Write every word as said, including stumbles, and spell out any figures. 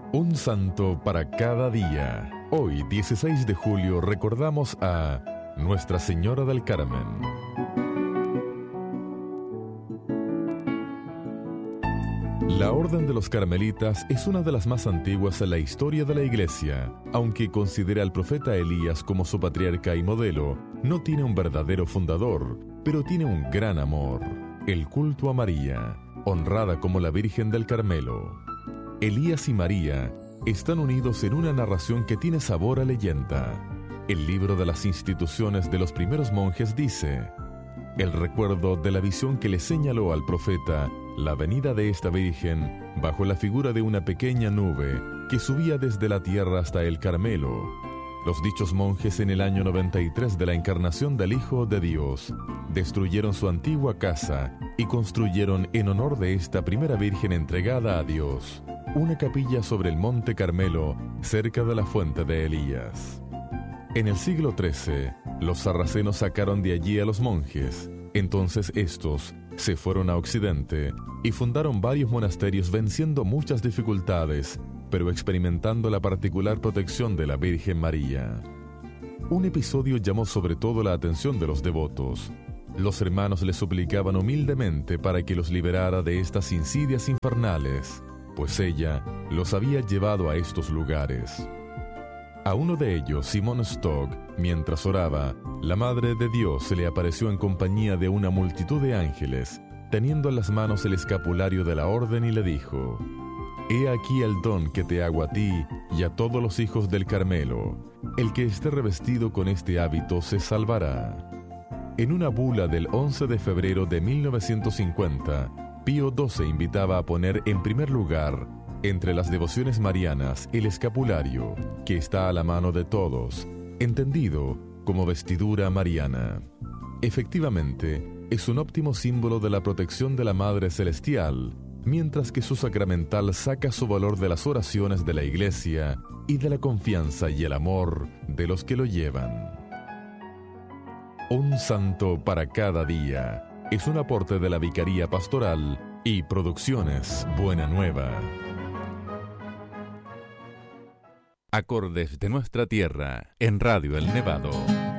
Un santo para cada día. Hoy, dieciséis de julio, recordamos a Nuestra Señora del Carmen. La Orden de los Carmelitas es una de las más antiguas en la historia de la Iglesia. Aunque considera al profeta Elías como su patriarca y modelo, no tiene un verdadero fundador, pero tiene un gran amor: el culto a María, honrada como la Virgen del Carmelo. Elías y María están unidos en una narración que tiene sabor a leyenda. El libro de las instituciones de los primeros monjes dice: el recuerdo de la visión que le señaló al profeta la venida de esta Virgen bajo la figura de una pequeña nube que subía desde la tierra hasta el Carmelo. Los dichos monjes, en el año noventa y tres de la encarnación del Hijo de Dios, destruyeron su antigua casa y construyeron, en honor de esta primera Virgen entregada a Dios, una capilla sobre el monte Carmelo, cerca de la fuente de Elías. En el siglo trece, los sarracenos sacaron de allí a los monjes. Entonces estos se fueron a Occidente y fundaron varios monasterios, venciendo muchas dificultades, pero experimentando la particular protección de la Virgen María. Un episodio llamó sobre todo la atención de los devotos. Los hermanos le suplicaban humildemente para que los liberara de estas insidias infernales, pues ella los había llevado a estos lugares. A uno de ellos, Simón Stock, mientras oraba, la Madre de Dios se le apareció en compañía de una multitud de ángeles, teniendo en las manos el escapulario de la orden, y le dijo: «He aquí el don que te hago a ti y a todos los hijos del Carmelo. El que esté revestido con este hábito se salvará». En una bula del once de febrero de mil novecientos cincuenta, Pío doce invitaba a poner en primer lugar, entre las devociones marianas, el escapulario, que está a la mano de todos, entendido como vestidura mariana. Efectivamente, es un óptimo símbolo de la protección de la Madre Celestial, mientras que su sacramental saca su valor de las oraciones de la Iglesia y de la confianza y el amor de los que lo llevan. Un santo para cada día es un aporte de la Vicaría Pastoral y Producciones Buena Nueva. Acordes de nuestra tierra en Radio El Nevado.